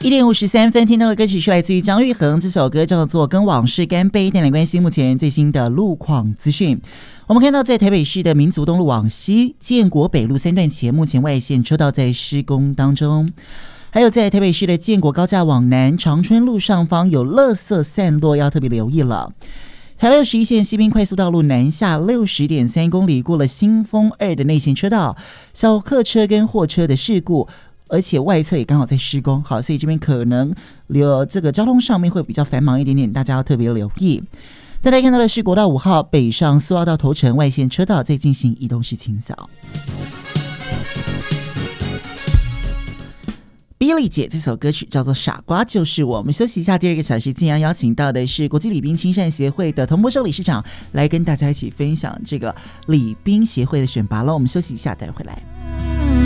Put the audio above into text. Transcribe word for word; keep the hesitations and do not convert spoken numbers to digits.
一点五十三分，听到的歌曲是来自于姜育恒，这首歌叫做《跟往事干杯》。带来关心目前最新的路况资讯。我们看到，在台北市的民族东路往西、建国北路三段前，目前外线车道在施工当中。还有在台北市的建国高架往南，长春路上方有垃圾散落，要特别留意了。台六十一线西滨快速道路南下六十点三公里，过了新丰二的内线车道，小客车跟货车的事故。而且外侧也刚好在施工，好，所以这边可能留这个交通上面会比较繁忙一点点，大家要特别留意。再来看到的是国道五号北上苏澳到头城外线车道在进行移动式清扫。Billy 姐这首歌曲叫做《傻瓜就是我》。我们休息一下，第二个小时，今天邀请到的是国际礼宾亲善协会的童博寿理事长来跟大家一起分享这个礼宾协会的选拔了。我们休息一下，待会回来。